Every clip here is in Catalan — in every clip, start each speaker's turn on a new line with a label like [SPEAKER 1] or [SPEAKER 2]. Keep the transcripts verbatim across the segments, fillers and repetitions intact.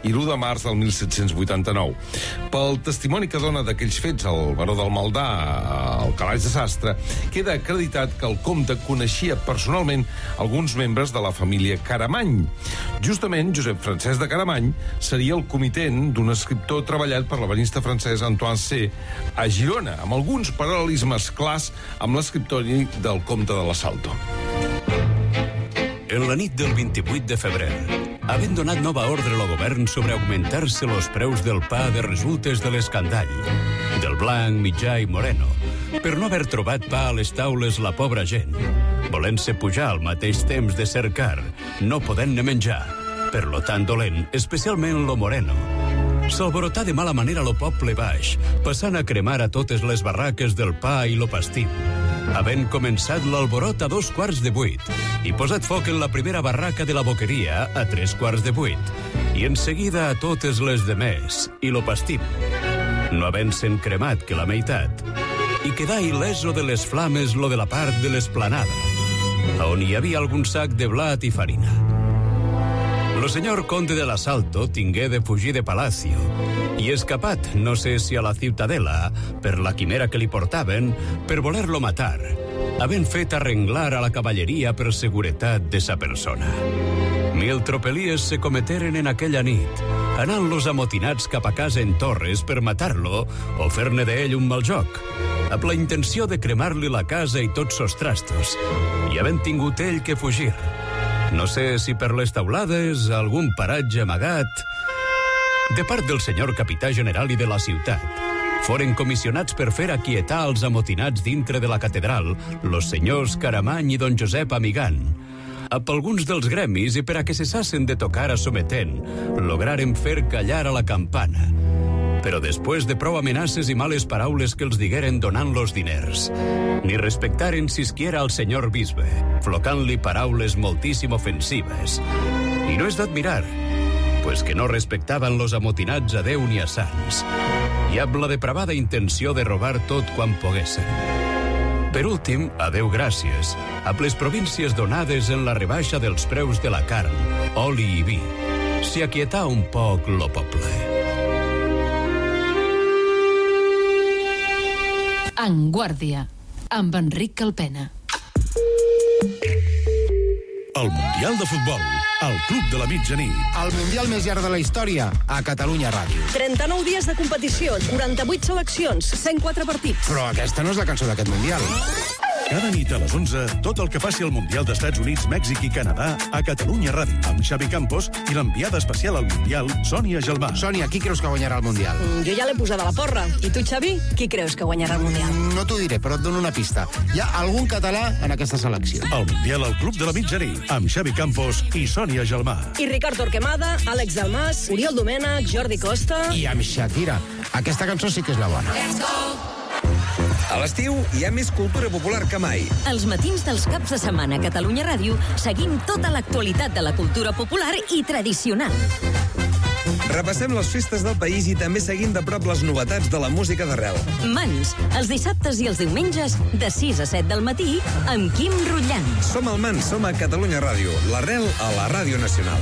[SPEAKER 1] i l'u de març del mil set-cents vuitanta-nou. Pel testimoni que dona d'aquells fets el baró del Maldà, el Calaix de Sastre, queda acreditat que el comte coneixia personalment alguns membres de la família Caramany. Justament, Josep Francesc de Caramany seria el comitent d'un escriptor treballat per l'ebenista francès Antoine C. a Girona, amb alguns paral·lelismes clars amb l'escriptori del comte de l'Assalto.
[SPEAKER 2] En la nit del vint-i-vuit de febrer, havent donat nova ordre al govern sobre augmentar-se els preus del pa de resultes de l'escandall, del blanc, mitjà i moreno, per no haver trobat pa a les taules la pobra gent, volent-se pujar al mateix temps de cercar, no podent-ne menjar, per lo tan dolent, especialment lo moreno. S'alborotà de mala manera lo poble baix, passant a cremar a totes les barraques del pa i lo pastim, havent començat l'alborot a dos quarts de vuit i posat foc en la primera barraca de la boqueria a tres quarts de vuit i en seguida a totes les de més i lo pastim, no havent-se'n cremat que la meitat, i quedà il·leso de les flames lo de la part de l'esplanada, on hi havia algun sac de blat i farina. Lo senyor conde de l'Assalto tingué de fugir de Palacio i escapat, no sé si a la Ciutadela, per la quimera que li portaven, per voler-lo matar, havent fet arrenglar a la cavalleria per seguretat de sa persona. Mil tropelies se cometeren en aquella nit, anant-los amotinats cap a casa en Torres per matar-lo o fer-ne d'ell un mal joc, amb la intenció de cremar-li la casa i tots sos trastos, i havent tingut ell que fugir. No sé si per les taulades, algun paratge amagat. De part del senyor capità general i de la ciutat, foren comissionats per fer aquietar els amotinats dintre de la catedral los senyors Caramany i don Josep Amigan. Amb alguns dels gremis i per a que cessassen de tocar a sometent, lograren fer callar a la campana. Però després de prou amenaces i males paraules que els digueren donant-los diners, ni respectaren sisquiera al senyor bisbe, flocant-li paraules moltíssim ofensives. I no és d'admirar, pues que no respectaven los amotinats a Déu ni a sants, i amb la depravada intenció de robar tot quan poguessen. Per últim, a Déu gràcies, amb les províncies donades en la rebaixa dels preus de la carn, oli i vi, s'hi aquietà un poc lo poble.
[SPEAKER 3] En Guàrdia, amb Enric Calpena.
[SPEAKER 4] El Mundial de Futbol, al Club de la Mitjanit.
[SPEAKER 5] El Mundial més llarg de la història, a Catalunya Ràdio.
[SPEAKER 6] trenta-nou dies de competició, quaranta-vuit seleccions, cent quatre partits.
[SPEAKER 5] Però aquesta no és la cançó d'aquest Mundial.
[SPEAKER 4] Cada nit a les onze, tot el que passi al Mundial d'Estats Units, Mèxic i Canadà a Catalunya Ràdio, amb Xavi Campos i l'enviada especial al Mundial, Sònia Gelmà.
[SPEAKER 5] Sònia, qui creus que guanyarà el Mundial?
[SPEAKER 6] Mm, jo ja l'he posada a la porra. I tu, Xavi, qui creus que guanyarà el Mundial?
[SPEAKER 5] No t'ho diré, però et dono una pista. Hi ha algun català en aquesta selecció.
[SPEAKER 4] El Mundial al Club de la Mitjanit, amb Xavi Campos i Sònia Gelmà.
[SPEAKER 6] I Ricard Torquemada, Àlex Dalmas, Oriol Domènech, Jordi Costa...
[SPEAKER 5] I amb Shakira. Aquesta cançó sí que és la bona.
[SPEAKER 7] A l'estiu hi ha més cultura popular que mai.
[SPEAKER 8] Els matins dels caps de setmana a Catalunya Ràdio seguim tota l'actualitat de la cultura popular i tradicional.
[SPEAKER 7] Repassem les festes del país i també seguim de prop les novetats de la música d'arrel.
[SPEAKER 8] Mans, els dissabtes i els diumenges, de sis a set del matí, amb Quim Rutllant.
[SPEAKER 7] Som al Mans, som a Catalunya Ràdio, l'arrel a la Ràdio Nacional.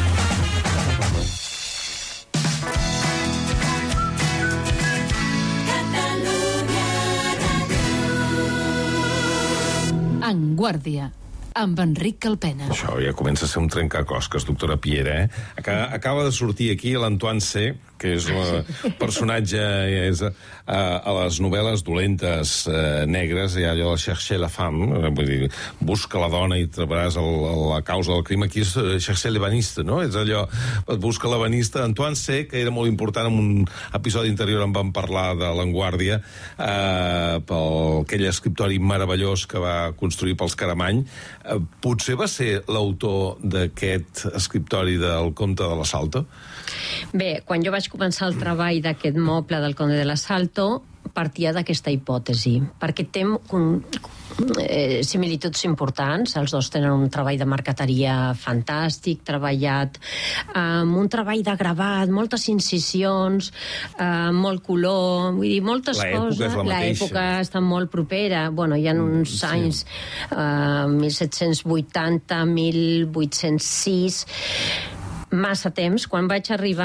[SPEAKER 3] En Guàrdia, amb Enric Calpena.
[SPEAKER 1] Això ja comença a ser un trencaclosques, doctora Piera, eh? Acaba de sortir aquí l'Antoine C., que és el personatge és, a, a les novel·les dolentes eh, negres, hi ha allò de chercher la femme, vull dir, busca la dona i trobaràs el, la causa del crim. Aquí és chercher l'ebanista, no? És allò, busca l'ebanista. Antoine C., que era molt important, en un episodi anterior en vam parlar de l'Enguàrdia, eh, pel aquell escriptori meravellós que va construir pels Caramany. Eh, potser va ser l'autor d'aquest escriptori del Comte de l'Assalto?
[SPEAKER 9] Bé, quan jo vaig començar el treball d'aquest moble del Conde de l'Assalto, partia d'aquesta hipòtesi, perquè té eh, similituds importants. Els dos tenen un treball de marqueteria fantàstic, treballat amb un treball de gravat, moltes incisions, eh, molt color, vull dir, moltes coses.
[SPEAKER 1] L'època és la mateixa.
[SPEAKER 9] L'època està molt propera. Bueno, hi ha uns sí. anys, eh, mil set-cents vuitanta, mil vuit-cents sis, massa temps. Quan vaig arribar